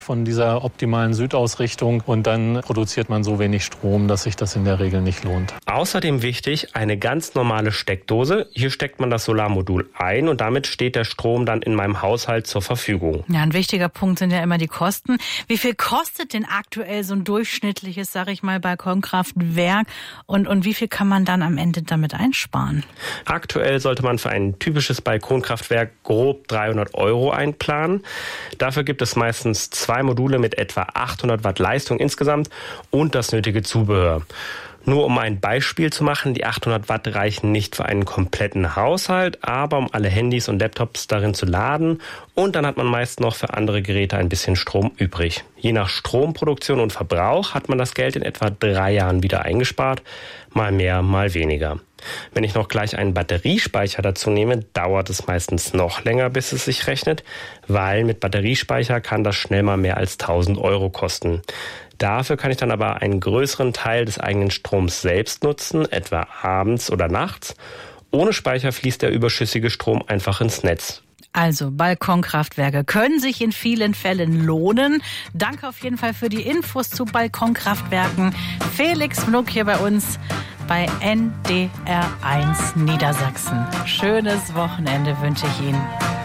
von dieser optimalen Südausrichtung und dann produziert man so wenig Strom, dass sich das in der Regel nicht lohnt. Außerdem wichtig, eine ganz normale Steckdose. Hier steckt man das Solarmodul ein und damit steht der Strom dann in meinem Haushalt zur Verfügung. Ja, ein wichtiger Punkt sind ja immer die Kosten. Wie viel kostet denn aktuell so ein durchschnittliches, sag ich mal, Balkonkraftwerk und wie viel kann man dann am Ende damit einsparen? Aktuell sollte man für ein typisches Balkonkraftwerk grob 300 € einplanen. Dafür gibt es meistens 2 Module mit etwa 800 Watt Leistung insgesamt und das nötige Zubehör. Nur um ein Beispiel zu machen, die 800 Watt reichen nicht für einen kompletten Haushalt, aber um alle Handys und Laptops darin zu laden und dann hat man meist noch für andere Geräte ein bisschen Strom übrig. Je nach Stromproduktion und Verbrauch hat man das Geld in etwa 3 Jahren wieder eingespart, mal mehr, mal weniger. Wenn ich noch gleich einen Batteriespeicher dazu nehme, dauert es meistens noch länger, bis es sich rechnet, weil mit Batteriespeicher kann das schnell mal mehr als 1.000 € kosten. Dafür kann ich dann aber einen größeren Teil des eigenen Stroms selbst nutzen, etwa abends oder nachts. Ohne Speicher fließt der überschüssige Strom einfach ins Netz. Also Balkonkraftwerke können sich in vielen Fällen lohnen. Danke auf jeden Fall für die Infos zu Balkonkraftwerken. Felix Mnuck hier bei uns bei NDR1 Niedersachsen. Schönes Wochenende wünsche ich Ihnen.